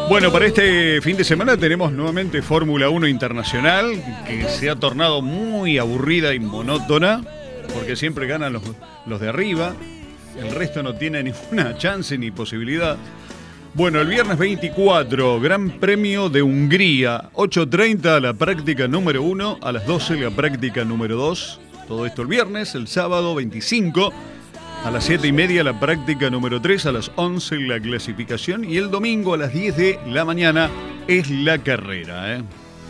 Bueno, para este fin de semana tenemos nuevamente Fórmula 1 Internacional, que se ha tornado muy aburrida y monótona, porque siempre ganan los de arriba, el resto no tiene ninguna chance ni posibilidad. Bueno, el viernes 24, Gran Premio de Hungría, 8:30 la práctica número 1, a las 12 la práctica número 2, todo esto el viernes. El sábado 25, a las 7:30 la práctica número 3, a las 11 la clasificación y el domingo a las 10 de la mañana es la carrera.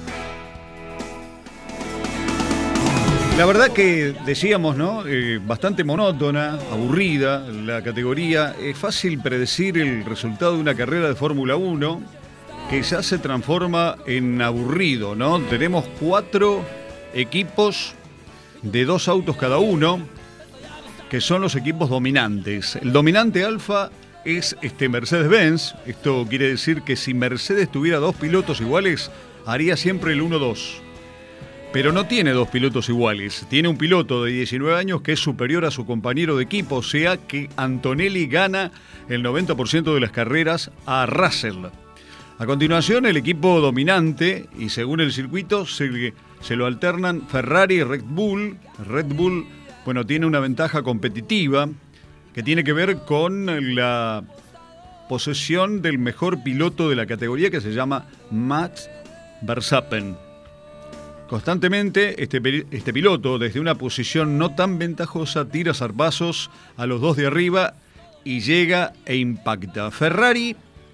La verdad que decíamos, ¿no? Bastante monótona, aburrida la categoría. Es fácil predecir el resultado de una carrera de Fórmula 1 que ya se transforma en aburrido, ¿no? Tenemos 4 equipos de 2 autos cada uno, que son los equipos dominantes. El dominante alfa es Mercedes-Benz. Esto quiere decir que si Mercedes tuviera 2 pilotos iguales, haría siempre el 1-2. Pero no tiene 2 pilotos iguales. Tiene un piloto de 19 años que es superior a su compañero de equipo, o sea que Antonelli gana el 90% de las carreras a Russell. A continuación, el equipo dominante, y según el circuito, se lo alternan Ferrari y Red Bull. Red Bull, bueno, tiene una ventaja competitiva que tiene que ver con la posesión del mejor piloto de la categoría, que se llama Max Verstappen. Constantemente este piloto, desde una posición no tan ventajosa, tira zarpazos a los 2 de arriba y llega e impacta. Ferrari,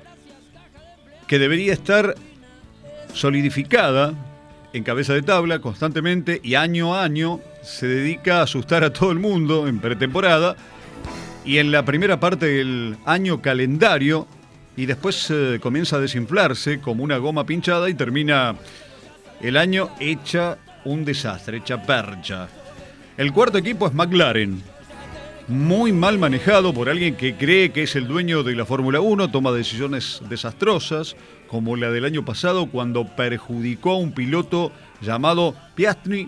que debería estar solidificada en cabeza de tabla constantemente y año a año, se dedica a asustar a todo el mundo en pretemporada y en la primera parte del año calendario, y después comienza a desinflarse como una goma pinchada y termina el año hecha un desastre, hecha percha. El cuarto equipo es McLaren, muy mal manejado por alguien que cree que es el dueño de la Fórmula 1, toma decisiones desastrosas, como la del año pasado cuando perjudicó a un piloto llamado Piastri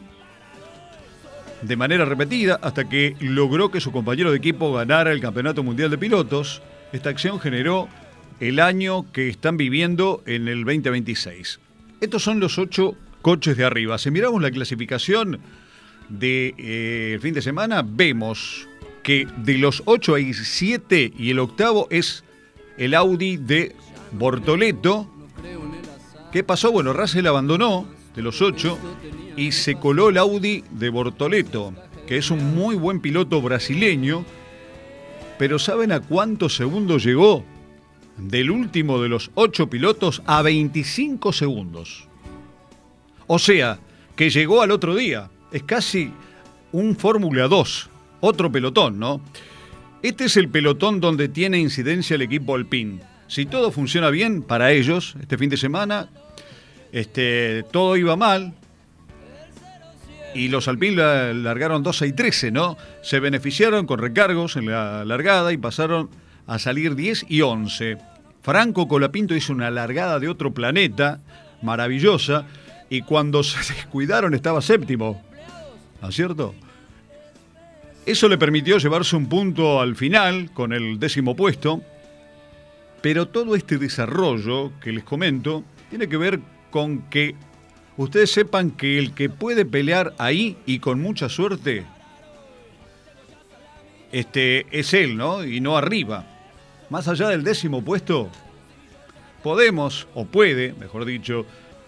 de manera repetida hasta que logró que su compañero de equipo ganara el Campeonato Mundial de Pilotos. Esta acción generó el año que están viviendo en el 2026. Estos son los 8 coches de arriba. Si miramos la clasificación del fin de semana, vemos que de los 8 hay 7 y el octavo es el Audi de Bortoleto. ¿Qué pasó? Bueno, Russell abandonó de los 8 y se coló el Audi de Bortoleto, que es un muy buen piloto brasileño, pero ¿saben a cuántos segundos llegó? Del último de los 8 pilotos a 25 segundos. O sea, que llegó al otro día. Es casi un Fórmula 2, otro pelotón, ¿no? Este es el pelotón donde tiene incidencia el equipo Alpine. Si todo funciona bien para ellos, este fin de semana, todo iba mal, y los Alpine largaron 12 y 13, ¿no? Se beneficiaron con recargos en la largada y pasaron a salir 10 y 11. Franco Colapinto hizo una largada de otro planeta, maravillosa, y cuando se descuidaron estaba séptimo, ¿no es cierto? Eso le permitió llevarse un punto al final con el 10º puesto, pero todo este desarrollo que les comento tiene que ver con que ustedes sepan que el que puede pelear ahí y con mucha suerte es él, ¿no? Y no arriba. Más allá del 10º puesto, podemos, o puede, mejor dicho,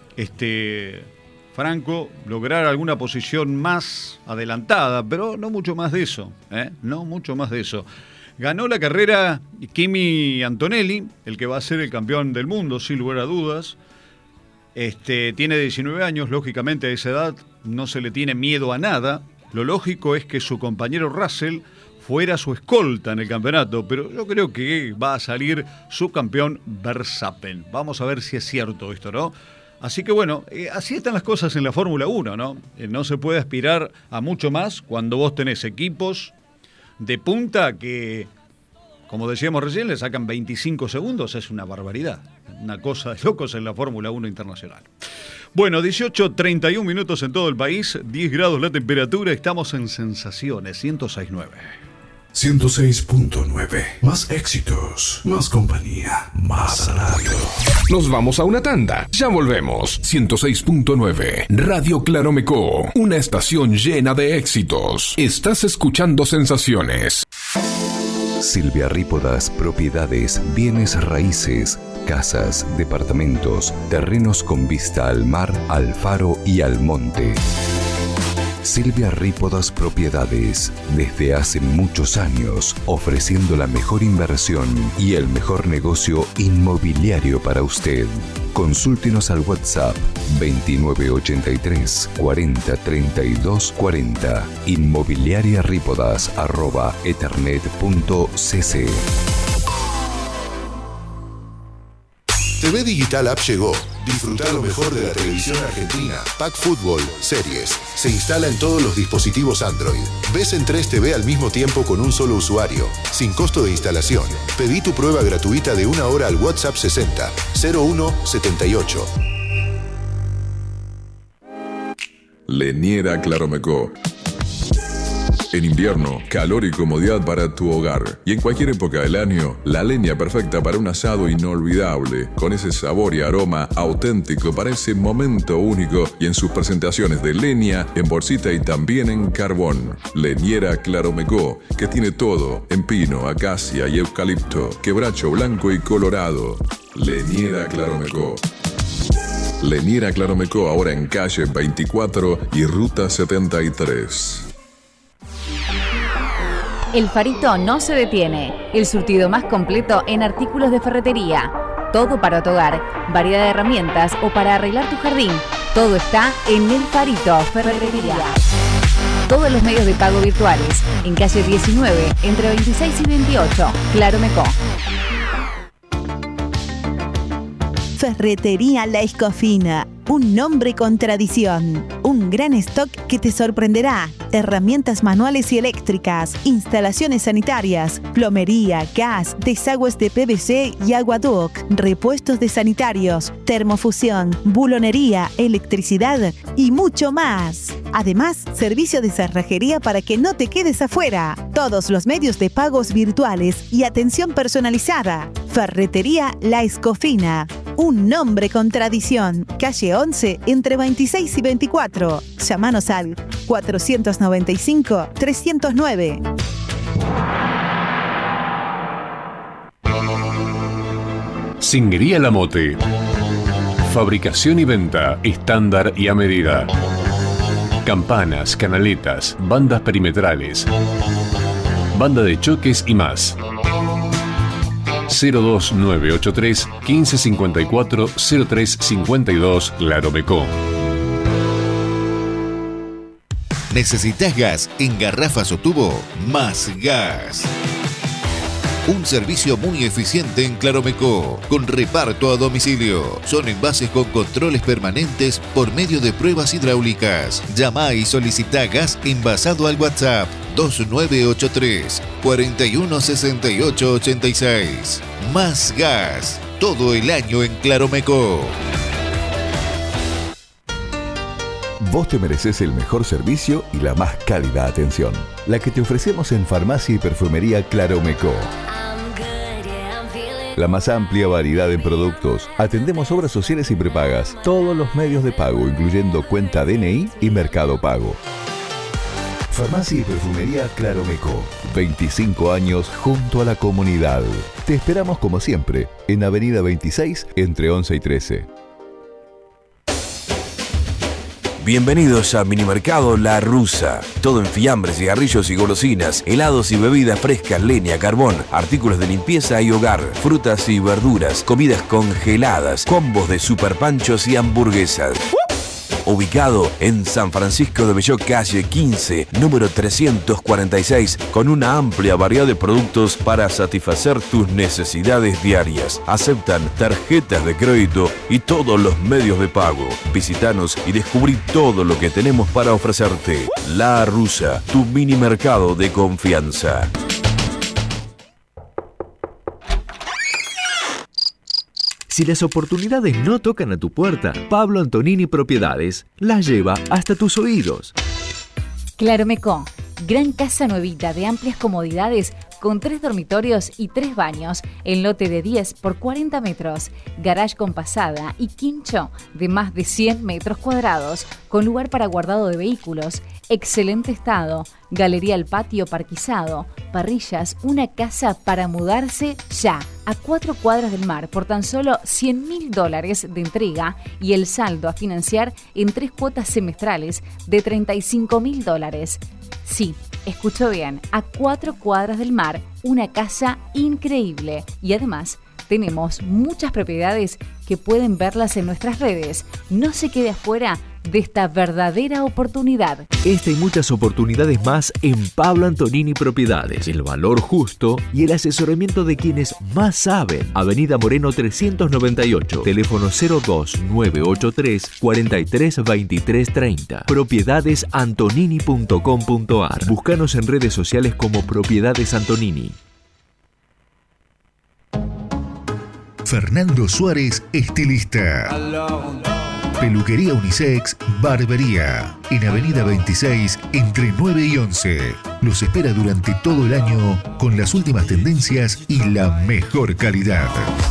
Franco lograr alguna posición más adelantada, pero no mucho más de eso, no mucho más de eso. Ganó la carrera Kimi Antonelli, el que va a ser el campeón del mundo, sin lugar a dudas. Tiene 19 años, lógicamente a esa edad no se le tiene miedo a nada. Lo lógico es que su compañero Russell fuera su escolta en el campeonato, pero yo creo que va a salir su campeón Verstappen. Vamos a ver si es cierto esto, ¿no? Así que bueno, así están las cosas en la Fórmula 1, ¿no? No se puede aspirar a mucho más cuando vos tenés equipos de punta que, como decíamos recién, le sacan 25 segundos, es una barbaridad. Una cosa de locos en la Fórmula 1 internacional. Bueno, 18:31 minutos en todo el país, 10 grados la temperatura, estamos en Sensaciones 106.9. 106.9. Más éxitos, más compañía, más radio. Nos vamos a una tanda. Ya volvemos. 106.9. Radio Claromecó. Una estación llena de éxitos. Estás escuchando Sensaciones. Silvia Rípodas Propiedades, bienes raíces, casas, departamentos, terrenos con vista al mar, al faro y al monte. Silvia Rípodas Propiedades, desde hace muchos años, ofreciendo la mejor inversión y el mejor negocio inmobiliario para usted. Consúltenos al WhatsApp 2983 40 32 40, inmobiliariarípodas@ethernet.cc. TV Digital App llegó. Disfrutar lo mejor de la televisión argentina. Pack Fútbol, series. Se instala en todos los dispositivos Android. Ves en 3 TV al mismo tiempo con un solo usuario, sin costo de instalación. Pedí tu prueba gratuita de 1 hora al WhatsApp 60 01 78. Leñera Claromecó. En invierno, calor y comodidad para tu hogar. Y en cualquier época del año, la leña perfecta para un asado inolvidable, con ese sabor y aroma auténtico para ese momento único, y en sus presentaciones de leña, en bolsita y también en carbón. Leñera Claromecó, que tiene todo en pino, acacia y eucalipto, quebracho blanco y colorado. Leñera Claromecó. Leñera Claromecó, ahora en calle 24 y ruta 73. El Farito no se detiene. El surtido más completo en artículos de ferretería. Todo para tu hogar, variedad de herramientas o para arreglar tu jardín. Todo está en El Farito Ferretería. Todos los medios de pago virtuales. En calle 19, entre 26 y 28. Claromecó. Ferretería La Escofina. Un nombre con tradición. Un gran stock que te sorprenderá. Herramientas manuales y eléctricas, instalaciones sanitarias, plomería, gas, desagües de PVC y aguaduct, repuestos de sanitarios, termofusión, bulonería, electricidad y mucho más. Además, servicio de cerrajería para que no te quedes afuera. Todos los medios de pagos virtuales y atención personalizada. Ferretería La Escofina. Un nombre con tradición. Calle 11, entre 26 y 24. Llámanos al 495-309. Singuería La Mote. Fabricación y venta estándar y a medida. Campanas, canaletas, bandas perimetrales, banda de choques y más. 02983 1554 0352 Claromecó. ¿Necesitas gas en garrafas o tubo? Más Gas. Un servicio muy eficiente en Claromecó, con reparto a domicilio. Son envases con controles permanentes por medio de pruebas hidráulicas. Llama y solicita gas envasado al WhatsApp 2983 416886. Más Gas, todo el año en Claromecó. Vos te mereces el mejor servicio y la más cálida atención, la que te ofrecemos en Farmacia y Perfumería Claromecó. La más amplia variedad en productos. Atendemos obras sociales y prepagas, todos los medios de pago, incluyendo cuenta DNI y Mercado Pago. Farmacia y Perfumería Claromecó. 25 años junto a la comunidad. Te esperamos como siempre en Avenida 26 entre 11 y 13. Bienvenidos a Minimercado La Rusa. Todo en fiambres, cigarrillos y golosinas, helados y bebidas frescas, leña, carbón, artículos de limpieza y hogar, frutas y verduras, comidas congeladas, combos de superpanchos y hamburguesas. Ubicado en San Francisco de Belló, calle 15, número 346, con una amplia variedad de productos para satisfacer tus necesidades diarias. Aceptan tarjetas de crédito y todos los medios de pago. Visítanos y descubrí todo lo que tenemos para ofrecerte. La Rusa, tu mini mercado de confianza. Si las oportunidades no tocan a tu puerta, Pablo Antonini Propiedades las lleva hasta tus oídos. Claromecó. Gran casa nuevita de amplias comodidades con 3 dormitorios y 3 baños, en lote de 10 por 40 metros, garage con pasada y quincho de más de 100 metros cuadrados, con lugar para guardado de vehículos, excelente estado, galería al patio parquizado, parrillas, una casa para mudarse ya, a 4 cuadras del mar por tan solo $100.000 de entrega y el saldo a financiar en 3 cuotas semestrales de $35.000. Sí, escuchó bien, a 4 cuadras del mar, una casa increíble. Y además, tenemos muchas propiedades que pueden verlas en nuestras redes. No se quede afuera de esta verdadera oportunidad. Esta y muchas oportunidades más en Pablo Antonini Propiedades. El valor justo y el asesoramiento de quienes más saben. Avenida Moreno 398, teléfono 02983 432330. Propiedades-antonini.com.ar. Búscanos en redes sociales como Propiedades Antonini. Fernando Suárez, estilista. Peluquería unisex, barbería. En Avenida 26, entre 9 y 11. Los espera durante todo el año con las últimas tendencias y la mejor calidad.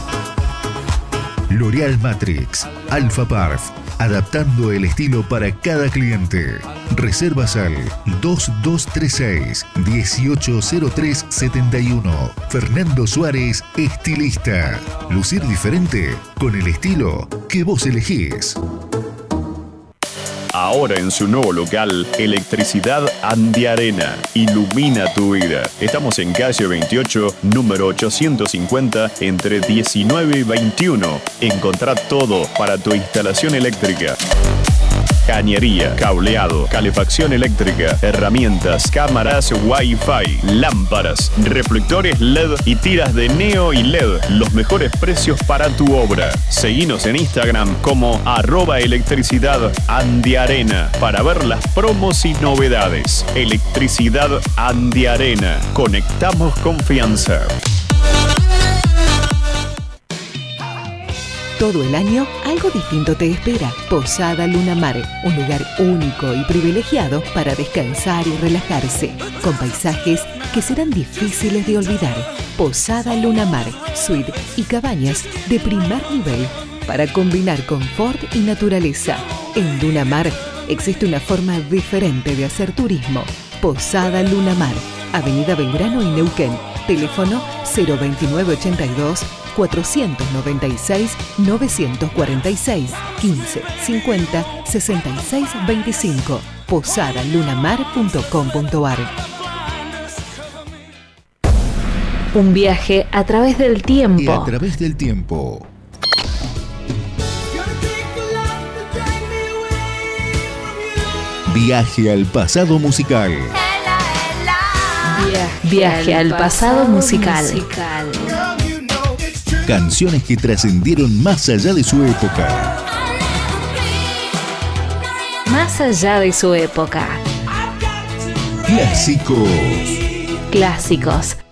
L'Oréal Matrix, Alpha Parf, adaptando el estilo para cada cliente. Reservas al 2236-180371. Fernando Suárez, estilista. Lucir diferente con el estilo que vos elegís. Ahora en su nuevo local, Electricidad Andiarena. Ilumina tu vida. Estamos en calle 28, número 850, entre 19 y 21. Encontrá todo para tu instalación eléctrica. Cañería, cableado, calefacción eléctrica, herramientas, cámaras Wi-Fi, lámparas, reflectores LED y tiras de neo y LED. Los mejores precios para tu obra. Seguinos en Instagram como @electricidadandiarena para ver las promos y novedades. Electricidad Andiarena. Conectamos confianza. Todo el año, algo distinto te espera. Posada Luna Mar, un lugar único y privilegiado para descansar y relajarse, con paisajes que serán difíciles de olvidar. Posada Luna Mar, suite y cabañas de primer nivel para combinar confort y naturaleza. En Luna Mar existe una forma diferente de hacer turismo. Posada Luna Mar, Avenida Belgrano y Neuquén. Teléfono 02982 496 946 15 50 66 25. posadalunamar.com.ar. Un viaje a través del tiempo. Y a través del tiempo. Viaje al pasado musical. Viaje al pasado musical. Canciones que trascendieron más allá de su época. Más allá de su época. Clásicos. Clásicos